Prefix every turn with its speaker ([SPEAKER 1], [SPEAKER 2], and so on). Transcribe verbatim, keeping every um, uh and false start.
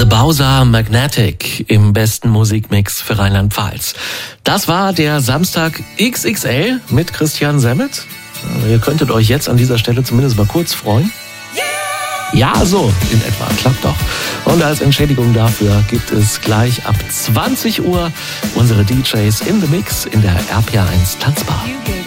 [SPEAKER 1] Bowser Magnetic im besten Musikmix für Rheinland-Pfalz. Das war der Samstag X X L mit Christian Semmet. Also ihr könntet euch jetzt an dieser Stelle zumindest mal kurz freuen. Ja, so in etwa. Klappt doch. Und als Entschädigung dafür gibt es gleich ab zwanzig Uhr unsere D Js in the Mix in der R P R eins Tanzbar.